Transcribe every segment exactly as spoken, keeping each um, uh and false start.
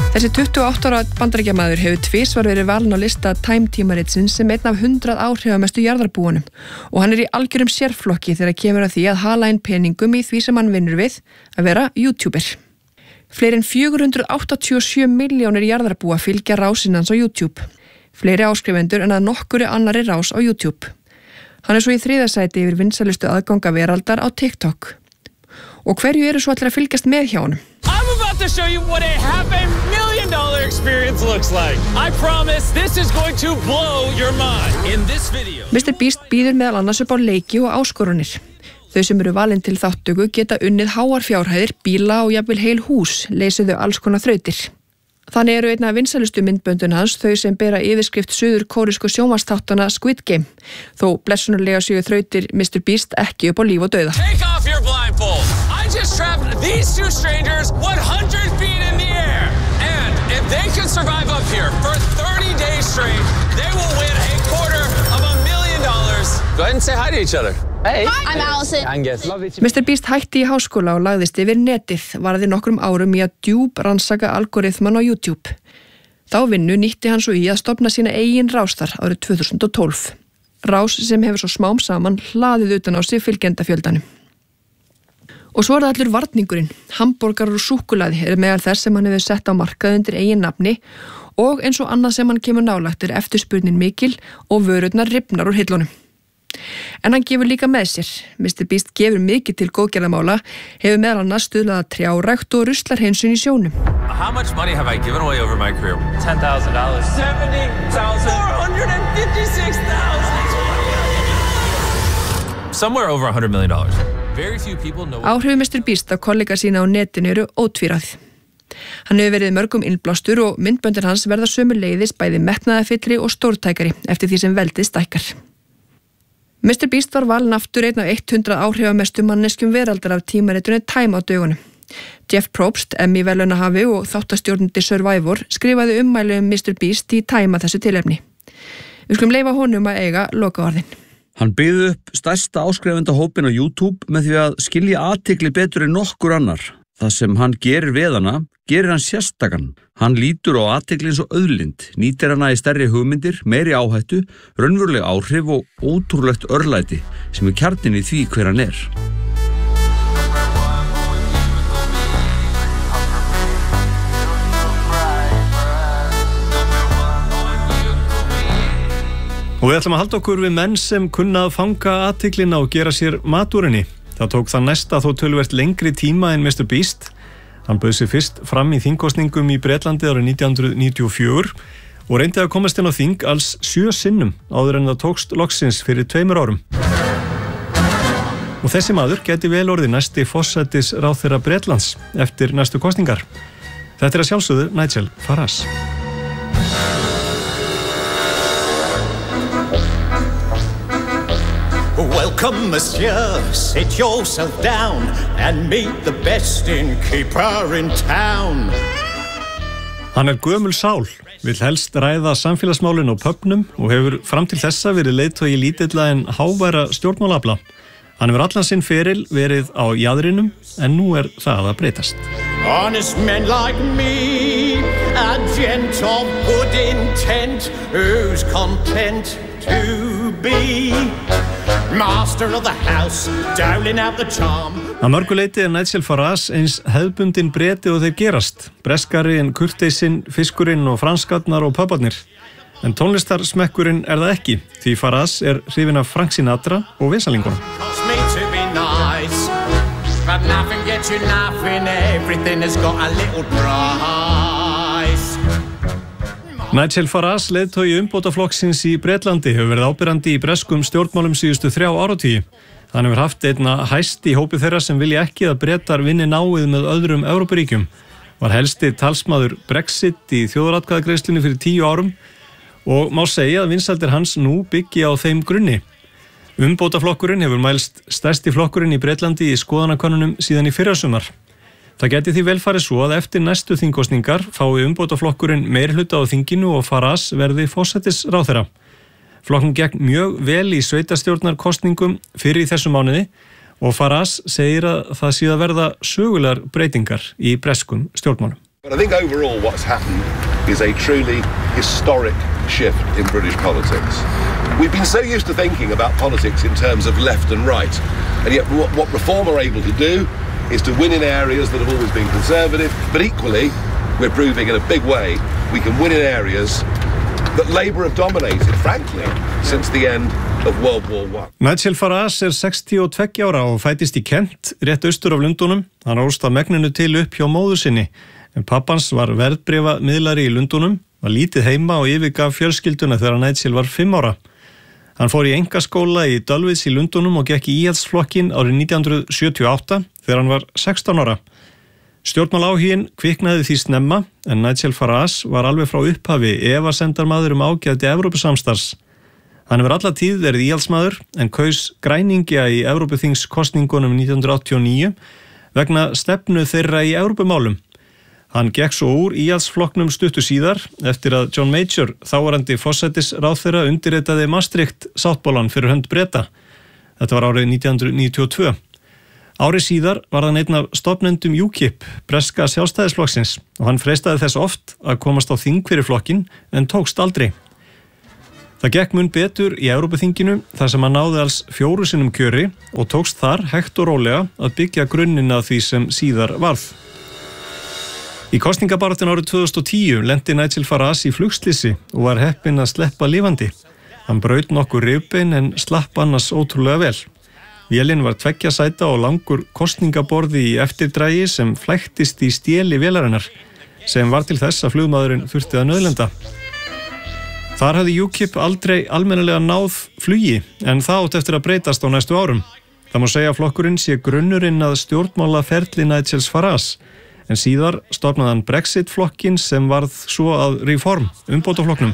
Þessi tuttugu og átta ára Bandaríkjamaður hefur tvisvar verið valinn á lista Time tímaritsins sem einn af hundrað áhrifamestu jarðarbúunum og hann er í algjörum sérflokki þegar kemur að því að hala inn peningum í því sem hann vinnur við að vera YouTuber. Fleiri en fjögur hundruð áttatíu og sjö milljónir jarðarbúa fylgja rásinn hans á YouTube. Fleiri áskrifendur en að nokkuri annarri rás á YouTube. Hann er svo í þriðja sæti yfir vinsælustu aðganga veraldar á TikTok. Og hverju eru svo allir að fylgjast með hjá honum? I'm about to show you what a half a million dollar experience looks like. I promise this is going to blow your mind. In this video. mister Beast býður meðal annars upp á leiki og áskorunir. Þau sem eru valin til þáttöku geta unnið háar fjárhæðir, bíla og jafnvel heil hús, leysið þau alls konar þrautir. Þannig eru einna vinsælustu myndböndun hans þau sem bera yfirskrift suður kóresku sjónvarpsþáttanna Squid Game, þó blessunarlega séu þrautir mister Beast ekki upp á líf og dauða. Take off your blindfold. I just trapped these two strangers one hundred feet in the air. And if they can survive up here for thirty days straight, they will win a quarter of a million dollars. Go ahead and say hi to each other. Hey, I'm Allison. Angus. mister Beast hætti í háskóla og lagðist yfir netið, varði nokkrum árum í að djúp rannsaka algoritman á YouTube. Þá vinnu nýtti hann svo í að stofna sína eigin rástar árið tvö þúsund og tólf. Rás sem hefur svo smám saman hlaðið utan á sig fylgjendafjöldanum. Og svo er það allur varningurinn. Hamborgarar og súkkulaði er meðal þess sem hann hefur sett á markað undir eigin nafni og eins og annað sem hann kemur nálægt er eftirspurnin mikil og vörurnar rifnar úr hillunum. En hann gefur líka með sér. mister Beast gefur mikið til góðgerðamála, hefur meðal annars stuðlað að trjárækt og ruslarhreinsun í sjónum. How much money have I given away over my career? ten thousand dollars. seventy thousand. four hundred fifty-six thousand. Somewhere over one hundred million dollars. Very few people know. Áhrifu mister Beast á kollega sína á netinu eru ótvíræð. Hann hefur verið mörgum innblástur og myndböndin hans verða sömuleiðis bæði metnaðarfyllri og stórtækari eftir því sem veldið stækkar. mister Beast var valinn aftur einn af hundrað áhrifamestu manneskjum veraldar af tímaritunni Time á dögunum. Jeff Probst, Emmy-verðlaunahafi og þáttastjórnandi Survivor skrifaði ummæli um mister Beast í Time að þessu tilefni. Við skulum leyfa honum að eiga lokaorðin. Hann byggði upp stærsta áskrifenda hópin á YouTube með því að skilja athygli betur en nokkur annar. Það sem hann gerir við hana, gerir hann sérstakann. Hann lítur á athygli eins og auðlind, nýtir hana í stærri hugmyndir, meiri áhættu, raunveruleg áhrif og ótrúlegt örlæti sem er kjarninn í því hver hann er. Og við ætlum að halda okkur við menn sem kunna að fanga athyglina og gera sér matúrinni. Það tók það næsta þó töluvert lengri tíma en mister Beast. Hann bauð sig fyrst fram í þingkosningum í Bretlandi árið nítján hundruð níutíu og fjögur og reyndi að komast inn á þing alls sjö sinnum áður en það tókst loksins fyrir tveimur árum. Og þessi maður gæti vel orðið næsti forsætisráðherra Bretlands eftir næstu kosningar. Þetta er að sjálfsögðu Nigel Farage. Welcome, monsieur, sit yourself down and meet the best innkeeper in town. Hann er gömul sál, vill helst ræða samfélagsmálin á pubnum og hefur fram til þessa verið leiðtogi lítilla en háværa stjórnmálafla. Hann hefur allan sinn feril verið á jaðrinum en nú er það að breytast. Honest men like me, a gent of good intent, who's content to be master of the house, dialing out the charm. Að mörgu leyti er Nigel Farage eins hefðbundin Breti og þeir gerast, breskari en kurteisinn, fiskurinn og franskarnar og pubbarnir. En tónlistarsmekkurinn er það ekki, því Farage er hrifinn af Frank Sinatra og vesalingunum. But nothing gets you nothing, everything has got a little price. Nigel Farage, leiðtogi umbótaflokksins í Bretlandi, hefur verið ábyrrandi í breskum stjórnmálum síðustu þrjá áratugum. Hann hefur haft einna hæst í hópi þeirra sem vilja ekki að Bretar vinni náið með öðrum Evrópuríkjum. Var helsti talsmaður Brexit í þjóðaratkvæðagreiðslunni fyrir tíu árum og má segja að vinsældir hans nú byggi á þeim grunni. Umbótaflokkurinn hefur mælst stærsti flokkurinn í Bretlandi í skoðanakönnunum síðan í fyrrasumar. Það geti því vel farið svo að eftir næstu þingkosningar fái umbótaflokkurinn meirihluta á þinginu og Farage verði forsætisráðherra. Flokkun gekk mjög vel í sveitarstjórnarkosningum fyrir í þessu mánuði og Farage segir að það sé að verða sögulegar breytingar í breskum stjórnmálum. But I think overall what's happened is a truly historic shift in British politics. We've been so used to thinking about politics in terms of left and right, and yet what, what Reform are able to do is to win in areas that have always been conservative, but equally we're proving in a big way we can win in areas that Labour have dominated, frankly, since the end of World War One. Nigel Farage er sextíu og tveggja ára og fæddist í Kent, rétt austur af Lundúnum. Hann ólst að megninu til upp hjá móður sinni, en pappans var verðbréfamiðlari í Lundúnum, var lítið heima og yfirgaf fjölskylduna þegar Nigel var fimm ára. Hann fór í einkaskóla í Dulwich í Lundúnum og gekk í íhaldsflokkinn árið nítján hundruð sjötíu og átta þegar hann var sextán ára. Stjórnmálaáhuginn kviknaði því snemma, en Nigel Farage var alveg frá upphafi efasemdarmaður um ágæti Evrópusamstarfs. Hann hefur alla tíð verið íhaldsmaður, en kaus græningja í Evrópuþingskosningunum nítján hundruð áttatíu og níu vegna stefnu þeirra í Evrópumálum. Hann gekk svo úr íhaldsflokknum stuttu síðar eftir að John Major, þáverandi forsætisráðherra, undirritaði Maastricht-sáttmálann fyrir hönd Breta. Þetta var árið nítján hundruð níutíu og tvö. Ári síðar var hann einn af stofnendum U KIP, breska sjálfstæðisflokksins, og hann freistaði þess oft að komast á þing fyrir flokkinn en tókst aldrei. Það gekk mun betur í Evrópuþinginu þar sem hann náði alls fjóru sinnum kjöri og tókst þar hægt og rólega að byggja grunninn að því sem síðar varð. Í kosningabaráttunni árið tvö þúsund og tíu lenti Nigel Farage í flugslysi og var heppinn að sleppa lifandi. Hann braut nokkur rifbein en slapp annars ótrúlega vel. Vélin var tveggja sæta og langur kosningaborði í eftirdrægi sem flæktist í stéli vélarinnar, sem var til þess að flugmaðurinn þurfti að nauðlenda. Þar hafði U KIP aldrei almennilega náð flugi, en það átt eftir að breytast á næstu árum. Það má segja að flokkurinn sé grunnurinn að stjórnmálaferli Nigel Farage, en síðar stofnaði hann Brexit-flokkinn sem varð svo að Reform, umbótaflokknum.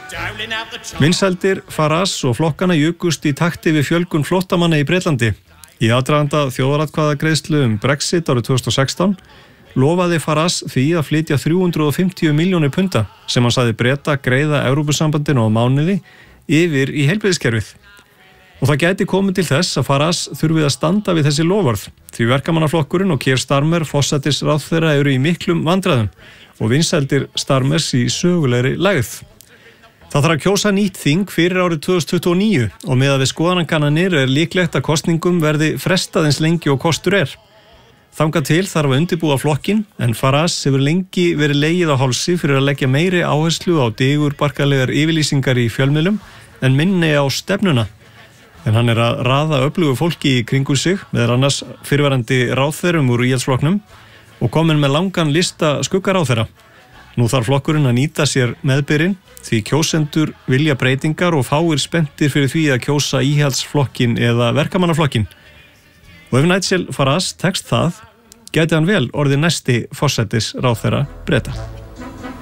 Vinsældir Farage og flokkana jukust í takti við fjölgun flóttamanna í Bretlandi. Í aðdraganda þjóðaratkvæðagreiðslu um Brexit árið tvö þúsund og sextán lofaði Farage því að flytja þrjú hundruð og fimmtíu milljónir punda sem hann sagði Breta greiða Evrópusambandinu á mánuði yfir í heilbrigðiskerfið. Og það gæti komið til þess að Farage þurfið að standa við þessi loforð, því verkamannaflokkurinn og Keir Starmer forsætisráðherra eru í miklum vandræðum og vinsældir Starmers í sögulegri lægð. Það þarf að kjósa nýtt þing fyrir árið tvö þúsund tuttugu og níu og meðan við skoðanakannanir er líklegt að kosningum verði frestað eins lengi og kostur er. Þangað til þarf að undirbúa flokkinn, en Farage hefur lengi verið legið á hálsi fyrir að leggja meiri áherslu á digurbarkalegar yfirlýsingar í fjölmiðlum en minni á stefnuna. En hann er að raða öflugu fólki í kringum sig, meðal annars fyrrverandi ráðherrum úr íhaldsflokknum og komin með langan lista skuggaráðherra. Nú þarf flokkurinn að nýta sér meðbyrinn því kjósendur vilja breytingar og fáir spenntir fyrir því að kjósa íhaldsflokkinn eða verkamannaflokkinn. Og ef Nigel Farage tekst það, gæti hann vel orðið næsti forsætisráðherra Breta.